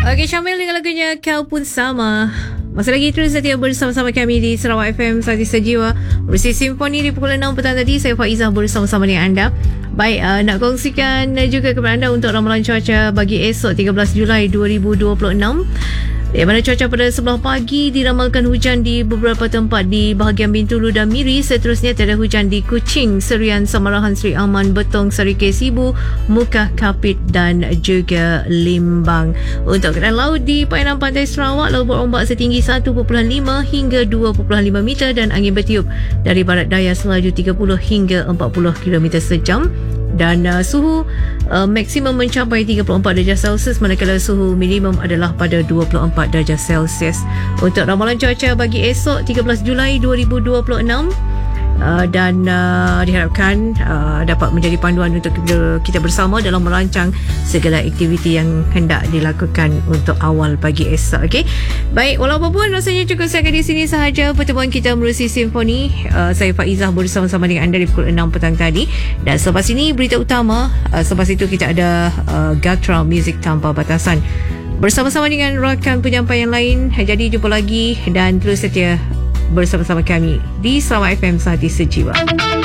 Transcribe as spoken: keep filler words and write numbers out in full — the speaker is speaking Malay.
Okey, Syamil dengan lagunya Kau Pun Sama. Masih lagi terus setia bersama-sama kami di Sarawak F M Sati Sejiwa bersih Simfoni di pukul enam petang tadi. Saya Faizah bersama-sama dengan anda. Baik, uh, nak kongsikan juga kepada anda untuk ramalan cuaca bagi esok tiga belas Julai dua ribu dua puluh enam. Di mana cuaca pada sebelah pagi diramalkan hujan di beberapa tempat di bahagian Bintulu dan Miri. Seterusnya tiada hujan di Kuching, Serian, Samarahan, Seri Aman, Betong, Serikei, Sibu, Mukah, Kapit dan juga Limbang. Untuk keadaan laut di perairan pantai Sarawak, laut berombak setinggi satu perpuluhan lima hingga dua perpuluhan lima meter dan angin bertiup dari barat daya selaju tiga puluh hingga empat puluh kilometer sejam. Dan uh, suhu uh, maksimum mencapai tiga puluh empat darjah Celsius, manakala suhu minimum adalah pada dua puluh empat darjah Celsius. Untuk ramalan cuaca bagi esok tiga belas Julai dua ribu dua puluh enam, Uh, dan uh, diharapkan uh, dapat menjadi panduan untuk kita, kita bersama dalam merancang segala aktiviti yang hendak dilakukan untuk awal pagi esok. Okey, baik, walau apapun rasanya cukup sampai di sini sahaja pertemuan kita menerusi Simfoni. uh, Saya Faizah bersama-sama dengan anda di pukul enam petang tadi. Dan selepas ini berita utama, uh, selepas itu kita ada uh, Gatra Music Tanpa Batasan bersama-sama dengan rakan penyampai yang lain. Jadi jumpa lagi dan terus setia bersama-sama kami di Sarawak F M Sati Sejiwa.